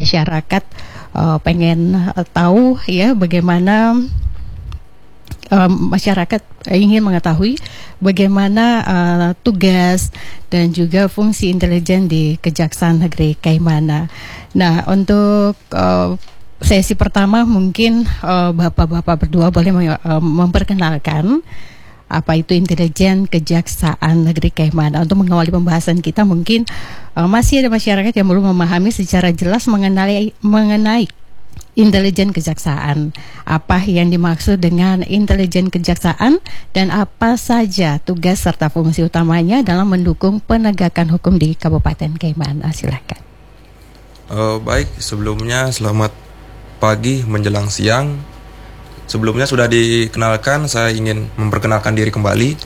masyarakat pengen tahu ya bagaimana masyarakat ingin mengetahui bagaimana tugas dan juga fungsi intelijen di Kejaksaan Negeri Kaimana. Nah, untuk sesi pertama mungkin bapak-bapak berdua boleh memperkenalkan apa itu intelijen Kejaksaan Negeri Kaimana. Untuk mengawali pembahasan kita mungkin masih ada masyarakat yang belum memahami secara jelas mengenai intelijen kejaksaan. Apa yang dimaksud dengan intelijen kejaksaan dan apa saja tugas serta fungsi utamanya dalam mendukung penegakan hukum di Kabupaten Kaimana. Silakan. Baik, sebelumnya selamat pagi menjelang siang. Sebelumnya sudah dikenalkan, saya ingin memperkenalkan diri kembali.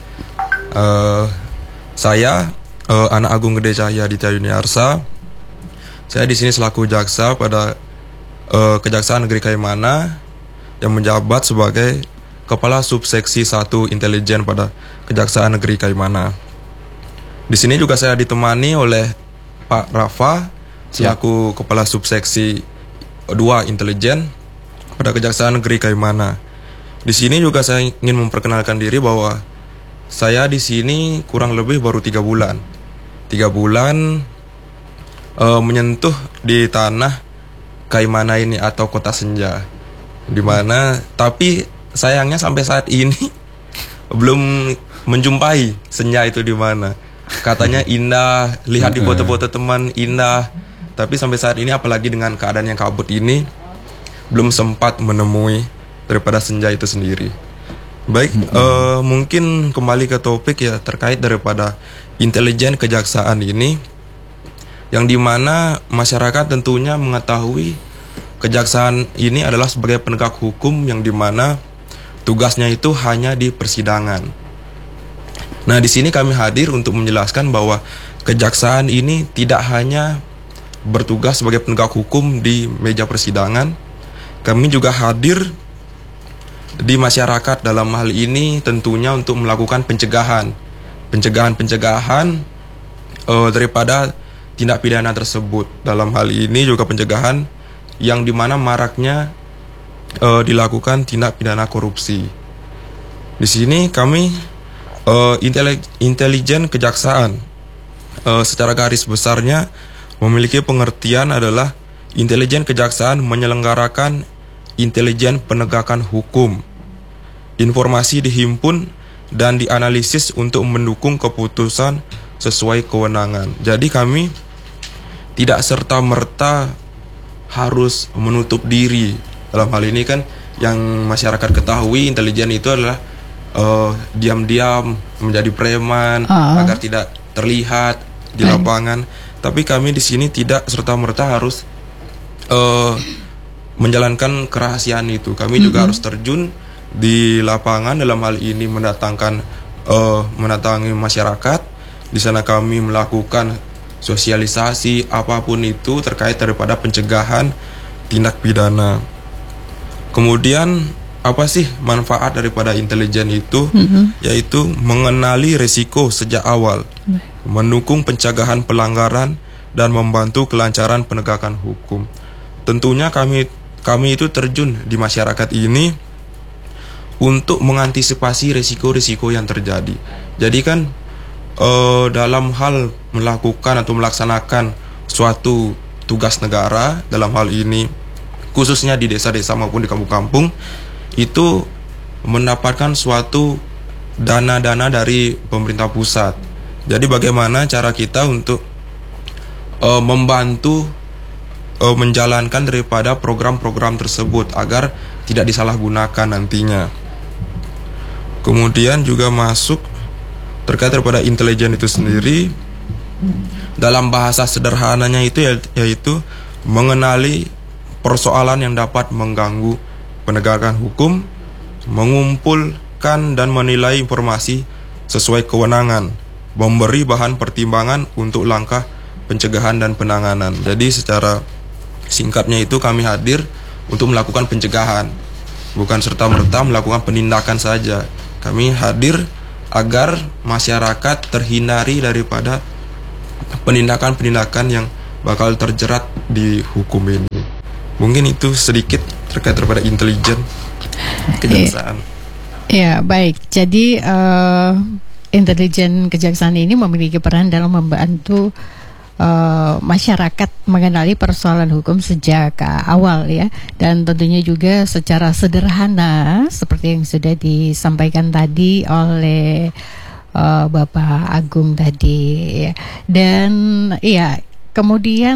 Saya Anak Agung Gede Cahya Aditya Yuniarsa. Saya di sini selaku jaksa pada Kejaksaan Negeri Kaimana yang menjabat sebagai Kepala Subseksi 1 Intelijen pada Kejaksaan Negeri Kaimana. Di sini juga saya ditemani oleh Pak Rafa selaku Kepala Subseksi 2 Intelijen pada Kejaksaan Negeri Kaimana. Di sini juga saya ingin memperkenalkan diri bahwa saya di sini kurang lebih baru 3 bulan. 3 bulan menyentuh di tanah Kaimana ini atau Kota Senja. Dimana tapi sayangnya sampai saat ini belum menjumpai senja itu di mana. Katanya indah, lihat di foto-foto teman indah. Tapi sampai saat ini apalagi dengan keadaan yang kabut ini belum sempat menemui daripada senja itu sendiri. Baik, mungkin kembali ke topik ya terkait daripada intelijen kejaksaan ini, yang dimana masyarakat tentunya mengetahui kejaksaan ini adalah sebagai penegak hukum yang dimana tugasnya itu hanya di persidangan. Nah, di sini kami hadir untuk menjelaskan bahwa kejaksaan ini tidak hanya bertugas sebagai penegak hukum di meja persidangan. Kami juga hadir di masyarakat dalam hal ini tentunya untuk melakukan pencegahan daripada tindak pidana tersebut. Dalam hal ini juga pencegahan yang dimana maraknya dilakukan tindak pidana korupsi. Di sini kami intelijen kejaksaan secara garis besarnya memiliki pengertian adalah intelijen kejaksaan menyelenggarakan intelijen penegakan hukum. Informasi dihimpun dan dianalisis untuk mendukung keputusan sesuai kewenangan. Jadi kami tidak serta-merta harus menutup diri. Dalam hal ini kan yang masyarakat ketahui intelijen itu adalah diam-diam menjadi preman agar tidak terlihat di lapangan. Tapi kami di sini tidak serta-merta harus menjalankan kerahasiaan itu. Kami juga harus terjun di lapangan, dalam hal ini mendatangi masyarakat. Di sana kami melakukan sosialisasi apapun itu terkait daripada pencegahan tindak pidana. Kemudian apa sih manfaat daripada intelijen itu? Yaitu mengenali risiko sejak awal, mendukung pencegahan pelanggaran dan membantu kelancaran penegakan hukum. Tentunya kami itu terjun di masyarakat ini untuk mengantisipasi risiko-risiko yang terjadi. Jadi kan dalam hal melakukan atau melaksanakan suatu tugas negara, dalam hal ini khususnya di desa-desa maupun di kampung-kampung, itu mendapatkan suatu dana-dana dari pemerintah pusat. Jadi bagaimana cara kita untuk membantu menjalankan daripada program-program tersebut agar tidak disalahgunakan nantinya. Kemudian juga masuk terkait daripada intelijen itu sendiri, dalam bahasa sederhananya itu yaitu mengenali persoalan yang dapat mengganggu penegakan hukum, mengumpulkan dan menilai informasi sesuai kewenangan, memberi bahan pertimbangan untuk langkah pencegahan dan penanganan. Jadi secara singkatnya itu kami hadir untuk melakukan pencegahan, bukan serta-merta melakukan penindakan saja. Kami hadir agar masyarakat terhindari daripada penindakan-penindakan yang bakal terjerat di hukum ini. Mungkin itu sedikit terkait daripada intelijen kejaksaan. Ya, baik. Jadi intelijen kejaksaan ini memiliki peran dalam membantu masyarakat mengenali persoalan hukum sejak awal ya, dan tentunya juga secara sederhana seperti yang sudah disampaikan tadi oleh Bapak Agung tadi ya. Dan ya, kemudian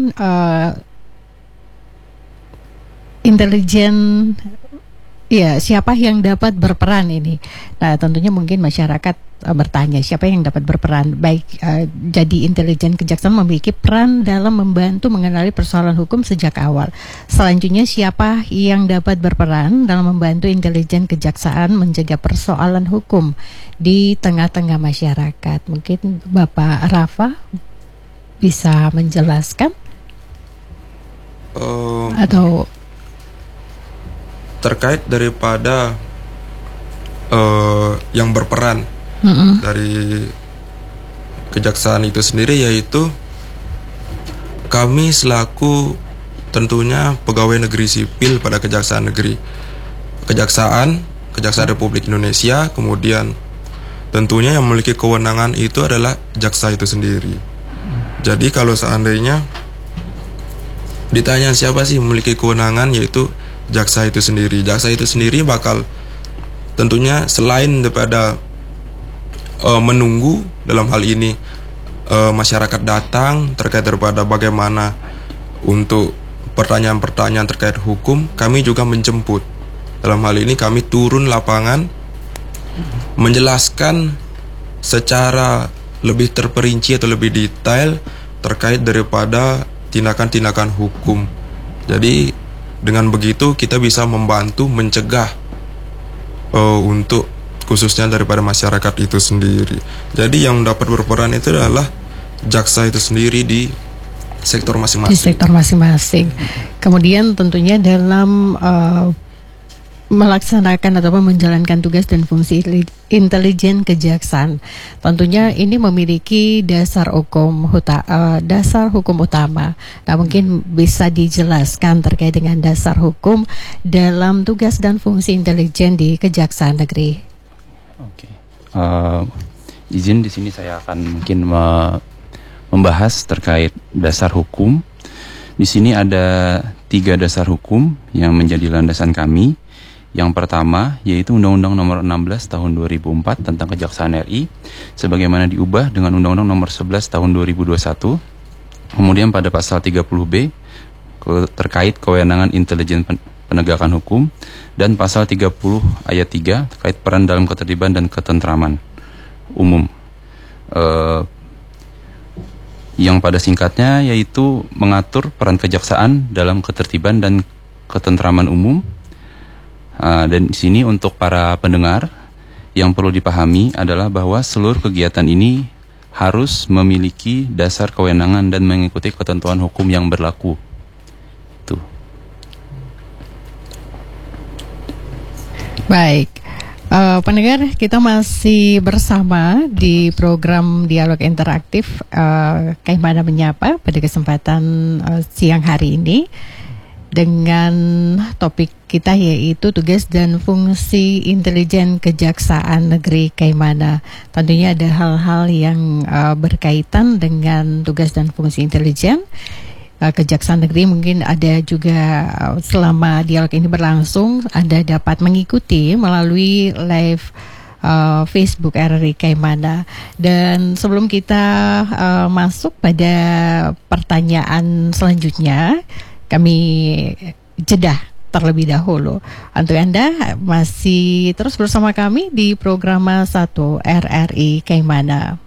intelijen, ya, siapa yang dapat berperan ini? Nah, tentunya mungkin masyarakat bertanya siapa yang dapat berperan. Baik, jadi intelijen kejaksaan memiliki peran dalam membantu mengenali persoalan hukum sejak awal. Selanjutnya, siapa yang dapat berperan dalam membantu intelijen kejaksaan menjaga persoalan hukum di tengah-tengah masyarakat? Mungkin Bapak Rafa bisa menjelaskan atau terkait daripada yang berperan dari kejaksaan itu sendiri, yaitu kami selaku tentunya pegawai negeri sipil pada Kejaksaan Republik Indonesia. Kemudian tentunya yang memiliki kewenangan itu adalah jaksa itu sendiri. Jadi kalau seandainya ditanya siapa sih memiliki kewenangan, yaitu jaksa itu sendiri. Jaksa itu sendiri bakal tentunya selain daripada menunggu dalam hal ini masyarakat datang terkait daripada bagaimana untuk pertanyaan-pertanyaan terkait hukum, kami juga menjemput. Dalam hal ini kami turun lapangan menjelaskan secara lebih terperinci atau lebih detail terkait daripada tindakan-tindakan hukum. Jadi dengan begitu kita bisa membantu mencegah untuk khususnya daripada masyarakat itu sendiri. Jadi yang dapat berperan itu adalah jaksa itu sendiri di sektor masing-masing. Di sektor masing-masing. Kemudian tentunya dalam melaksanakan atau menjalankan tugas dan fungsi intelijen kejaksaan, tentunya ini memiliki dasar hukum utama. Nah, mungkin bisa dijelaskan terkait dengan dasar hukum dalam tugas dan fungsi intelijen di Kejaksaan Negeri. Oke. Izin di sini saya akan mungkin membahas terkait dasar hukum. Di sini ada 3 dasar hukum yang menjadi landasan kami. Yang pertama yaitu Undang-Undang Nomor 16 Tahun 2004 tentang Kejaksaan RI, sebagaimana diubah dengan Undang-Undang Nomor 11 Tahun 2021. Kemudian pada pasal 30B terkait kewenangan intelijen penegakan hukum, dan pasal 30 ayat 3 terkait peran dalam ketertiban dan ketentraman umum. Yang pada singkatnya yaitu mengatur peran kejaksaan dalam ketertiban dan ketentraman umum. Dan di sini untuk para pendengar yang perlu dipahami adalah bahwa seluruh kegiatan ini harus memiliki dasar kewenangan dan mengikuti ketentuan hukum yang berlaku. Itu. Baik, pendengar, kita masih bersama di program Dialog Interaktif Kaimana Menyapa pada kesempatan siang hari ini, dengan topik kita yaitu tugas dan fungsi intelijen Kejaksaan Negeri Kaimana. Tentunya ada hal-hal yang berkaitan dengan tugas dan fungsi intelijen Kejaksaan Negeri. Mungkin ada juga selama dialog ini berlangsung, Anda dapat mengikuti melalui live Facebook RRI Kaimana. Dan sebelum kita masuk pada pertanyaan selanjutnya, kami jeda terlebih dahulu. Untuk Anda masih terus bersama kami di program 1 RRI Kaimana.